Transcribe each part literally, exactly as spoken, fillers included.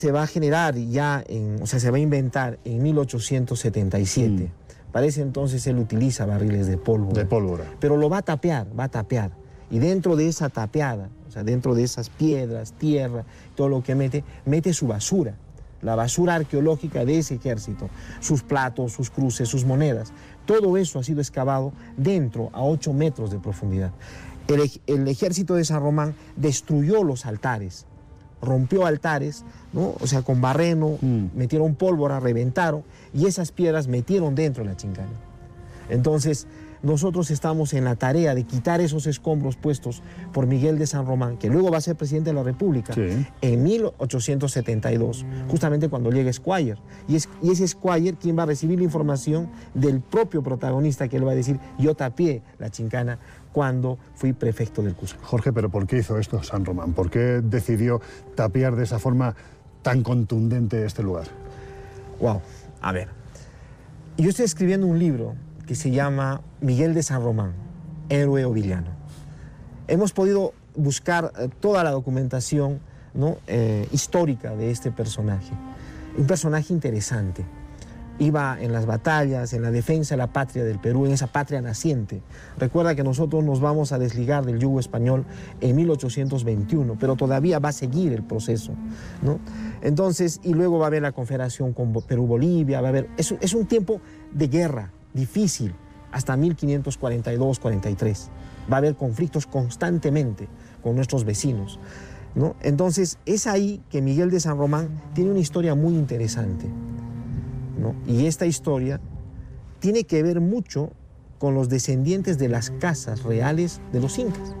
se va a generar ya, en, o sea, se va a inventar en mil ochocientos setenta y siete. Mm. Para ese entonces él utiliza barriles de pólvora. De pólvora. Pero lo va a tapear, va a tapear. Y dentro de esa tapeada, o sea, dentro de esas piedras, tierra, todo lo que mete, mete su basura. La basura arqueológica de ese ejército, sus platos, sus cruces, sus monedas. Todo eso ha sido excavado dentro, a ocho metros de profundidad. El, el ejército de San Román destruyó los altares, rompió altares, ¿no? O sea, con barreno, mm. metieron pólvora, reventaron, y esas piedras metieron dentro de la Chincana. Entonces, nosotros estamos en la tarea de quitar esos escombros puestos por Miguel de San Román, que luego va a ser presidente de la República, sí. en mil ochocientos setenta y dos, justamente cuando llega Squire. Y es, y es Squire quien va a recibir la información del propio protagonista, que él va a decir, yo tapié la Chincana cuando fui prefecto del Cusco. Jorge, ¿pero por qué hizo esto San Román? ¿Por qué decidió tapiar de esa forma tan contundente este lugar? Wow, a ver, yo estoy escribiendo un libro que se llama Miguel de San Román, héroe o villano. Hemos podido buscar eh, toda la documentación, ¿no? eh, histórica de este personaje. Un personaje interesante. Iba en las batallas, en la defensa de la patria del Perú, en esa patria naciente. Recuerda que nosotros nos vamos a desligar del yugo español en mil ochocientos veintiuno, pero todavía va a seguir el proceso, ¿no? Entonces, y luego va a haber la confederación con Perú-Bolivia, va a haber... Es, es un tiempo de guerra, difícil, hasta mil quinientos cuarenta y dos cuarenta y tres. Va a haber conflictos constantemente con nuestros vecinos, ¿no? Entonces, es ahí que Miguel de San Román tiene una historia muy interesante, ¿no? Y esta historia tiene que ver mucho con los descendientes de las casas reales de los incas.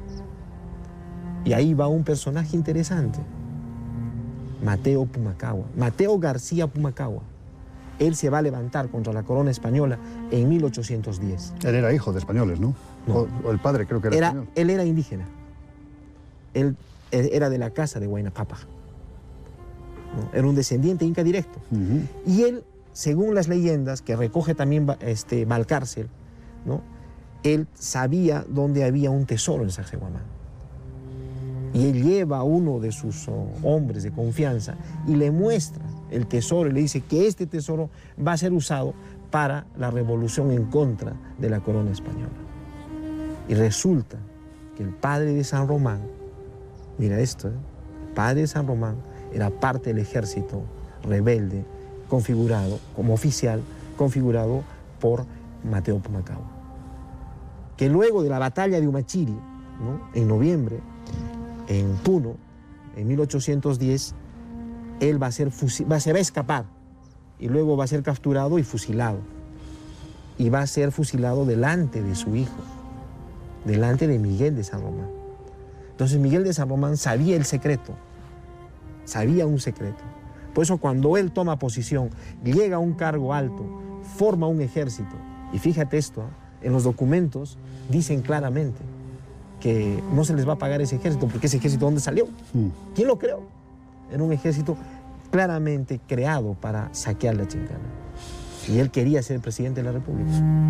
Y ahí va un personaje interesante, Mateo Pumacahua, Mateo García Pumacahua. Él se va a levantar contra la corona española en mil ochocientos diez. Él era hijo de españoles, ¿no? no. O, o el padre creo que era, era español. Él era indígena. Él, él era de la casa de Huayna Cápac, ¿no? Era un descendiente inca directo. Uh-huh. Y él, según las leyendas, que recoge también este, Valcárcel, ¿no? Él sabía dónde había un tesoro en Sacsayhuamán. Y él lleva a uno de sus oh, hombres de confianza y le muestra el tesoro y le dice que este tesoro va a ser usado para la revolución en contra de la corona española. Y resulta que el padre de San Román, mira esto, ¿eh? el padre de San Román era parte del ejército rebelde configurado como oficial, configurado por Mateo Pumacahua. Que luego de la batalla de Humachiri, ¿no? en noviembre, en Puno, en mil ochocientos diez, él va a, ser va, se va a escapar y luego va a ser capturado y fusilado. Y va a ser fusilado delante de su hijo, delante de Miguel de San Román. Entonces Miguel de San Román sabía el secreto, sabía un secreto. Por eso cuando él toma posición, llega a un cargo alto, forma un ejército. Y fíjate esto, en los documentos dicen claramente que no se les va a pagar ese ejército, porque ese ejército, ¿dónde salió? Mm. ¿Quién lo creó? Era un ejército claramente creado para saquear la Chincana. Y él quería ser presidente de la República.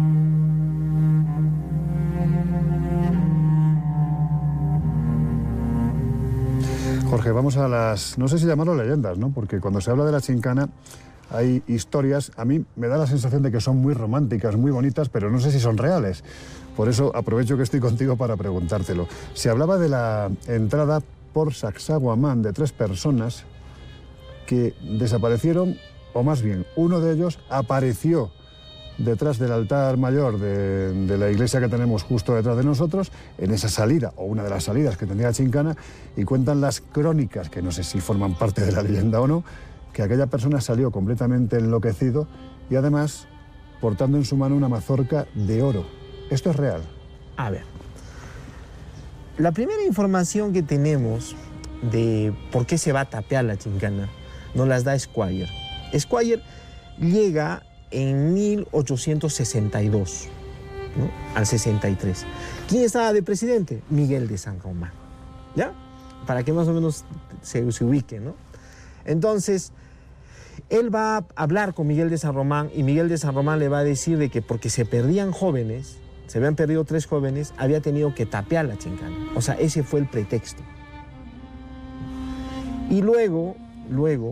Jorge, vamos a las, no sé si llamarlo leyendas, ¿no? Porque cuando se habla de la Chincana hay historias, a mí me da la sensación de que son muy románticas, muy bonitas, pero no sé si son reales. Por eso aprovecho que estoy contigo para preguntártelo. Se hablaba de la entrada por Sacsayhuamán de tres personas que desaparecieron, o más bien, uno de ellos apareció detrás del altar mayor de, de la iglesia que tenemos justo detrás de nosotros, en esa salida, o una de las salidas que tenía Chincana, y cuentan las crónicas, que no sé si forman parte de la leyenda o no, que aquella persona salió completamente enloquecido y además portando en su mano una mazorca de oro. ¿Esto es real? A ver, la primera información que tenemos de por qué se va a tapear la Chincana nos las da Squire. Squire llega en mil ochocientos sesenta y dos, ¿no? al sesenta y tres. ¿Quién estaba de presidente? Miguel de San Román, ¿ya? Para que más o menos se, se ubique, ¿no? Entonces, él va a hablar con Miguel de San Román y Miguel de San Román le va a decir de que porque se perdían jóvenes, se habían perdido tres jóvenes, había tenido que tapear la Chincana. O sea, ese fue el pretexto. Y luego luego